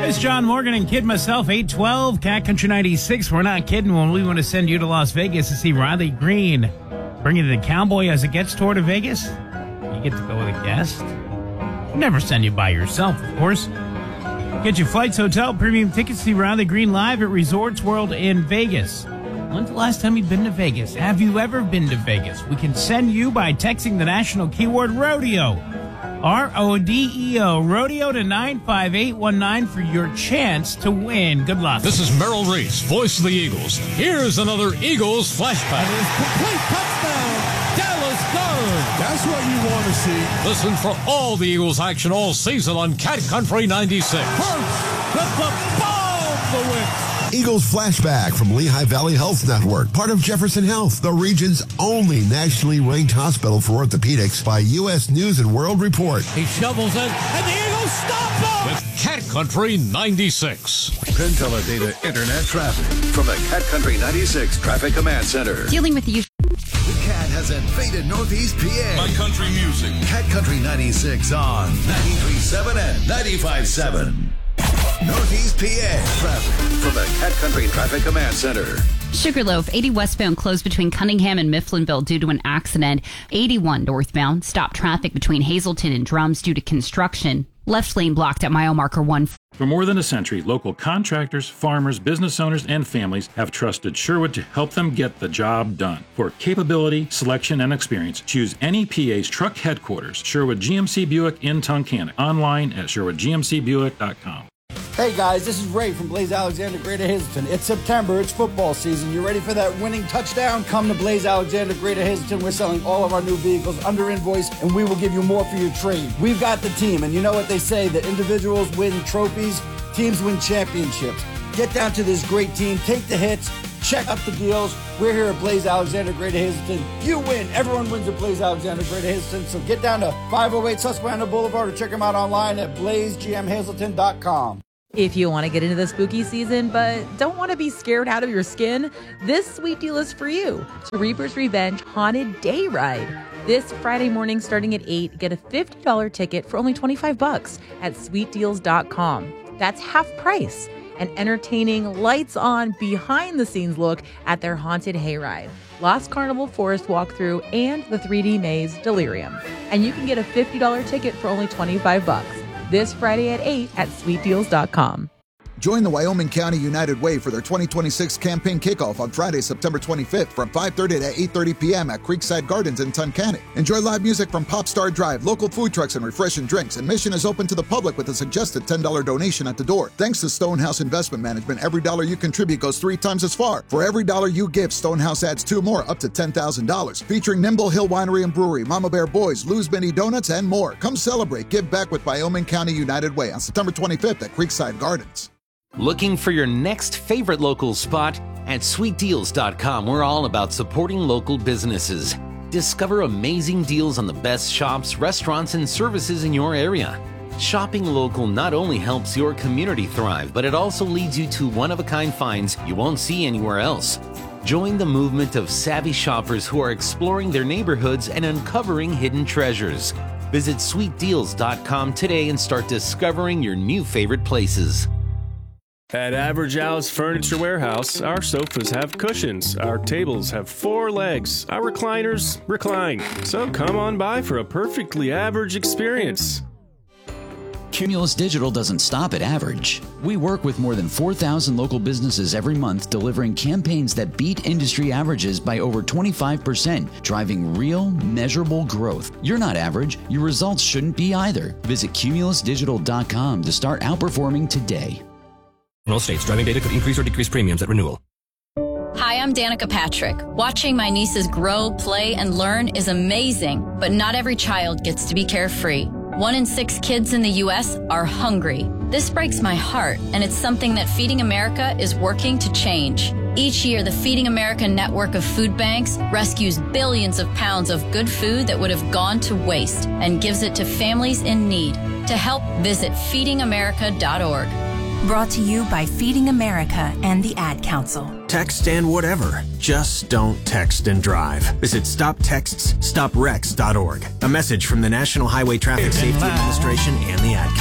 It's John Morgan and Kid myself, 812, Cat Country 96. We're not kidding when we want to send you to Las Vegas to see Riley Green. Bring you to the Cowboy as a Gets tour to Vegas. You get to go with a guest. Never send you by yourself, of course. Get your flights, hotel, premium tickets to see Riley Green live at Resorts World in Vegas. When's the last time you've been to Vegas? Have you ever been to Vegas? We can send you by texting the national keyword rodeo. RODEO, rodeo to 95819 for your chance to win. Good luck. This is Merrill Reese, voice of the Eagles. Here's another Eagles flashback. That is complete touchdown, Dallas Goedert. That's what you want to see. Listen for all the Eagles action all season on Cat Country 96. Hurts with the ball, the win. Eagles Flashback from Lehigh Valley Health Network, part of Jefferson Health, the region's only nationally ranked hospital for orthopedics by U.S. News and World Report. He shovels it, and the Eagles stop him! With Cat Country 96. PenTeleData Internet traffic from the Cat Country 96 Traffic Command Center. Dealing with the The Cat has invaded Northeast PA. My country music. Cat Country 96 on 93.7 and 95.7. Northeast PA traffic from the Cat Country Traffic Command Center. Sugarloaf, 80 westbound closed between Cunningham and Mifflinville due to an accident. 81 northbound stopped traffic between Hazleton and Drums due to construction. Left lane blocked at mile marker 1. For more than a century, local contractors, farmers, business owners, and families have trusted Sherwood to help them get the job done. For capability, selection, and experience, choose NEPA's truck headquarters, Sherwood GMC Buick in Tunkhannock. Online at SherwoodGMCBuick.com. Hey guys, this is Ray from Blaze Alexander Greater Hazelton. It's September, it's football season. You ready for that winning touchdown? Come to Blaze Alexander Greater Hazelton. We're selling all of our new vehicles under invoice, and we will give you more for your trade. We've got the team, and you know what they say, that individuals win trophies, teams win championships. Get down to this great team, take the hits, check out the deals. We're here at Blaze Alexander Greater Hazelton. You win. Everyone wins at Blaze Alexander Greater Hazelton. So get down to 508 Susquehanna Boulevard or check them out online at blazegmhazelton.com. If you want to get into the spooky season but don't want to be scared out of your skin, this sweet deal is for you. It's Reaper's Revenge Haunted Day Ride. This Friday morning starting at 8, get a $50 ticket for only $25 at sweetdeals.com. That's half price. An entertaining, lights-on, behind-the-scenes look at their haunted hayride, Lost Carnival Forest walkthrough, and the 3D maze Delirium. And you can get a $50 ticket for only $25. This Friday at 8 at sweetdeals.com. Join the Wyoming County United Way for their 2026 campaign kickoff on Friday, September 25th from 5:30 to 8:30 p.m. at Creekside Gardens in Tunkhannock. Enjoy live music from Popstar Drive, local food trucks, and refreshing drinks. Admission is open to the public with a suggested $10 donation at the door. Thanks to Stonehouse Investment Management, every dollar you contribute goes 3 times as far. For every dollar you give, Stonehouse adds 2 more, up to $10,000. Featuring Nimble Hill Winery and Brewery, Mama Bear Boys, Lou's Mini Donuts, and more. Come celebrate Give Back with Wyoming County United Way on September 25th at Creekside Gardens. Looking for your next favorite local spot? At SweetDeals.com, we're all about supporting local businesses. Discover amazing deals on the best shops, restaurants, and services in your area. Shopping local not only helps your community thrive, but it also leads you to one-of-a-kind finds you won't see anywhere else. Join the movement of savvy shoppers who are exploring their neighborhoods and uncovering hidden treasures. Visit SweetDeals.com today and start discovering your new favorite places. At Average Al's Furniture Warehouse, our sofas have cushions, our tables have 4 legs, our recliners recline. So come on by for a perfectly average experience. Cumulus Digital doesn't stop at average. We work with more than 4,000 local businesses every month, delivering campaigns that beat industry averages by over 25%, driving real, measurable growth. You're not average. Your results shouldn't be either. Visit cumulusdigital.com to start outperforming today. In all states, driving data could increase or decrease premiums at renewal. Hi, I'm Danica Patrick. Watching my nieces grow, play, and learn is amazing, but not every child gets to be carefree. 1 in 6 kids in the U.S. are hungry. This breaks my heart, and it's something that Feeding America is working to change. Each year, the Feeding America network of food banks rescues billions of pounds of good food that would have gone to waste and gives it to families in need. To help, visit feedingamerica.org. Brought to you by Feeding America and the Ad Council. Text and whatever. Just don't text and drive. Visit StopTextsStopWrecks.org. A message from the National Highway Traffic Safety Administration and the Ad Council.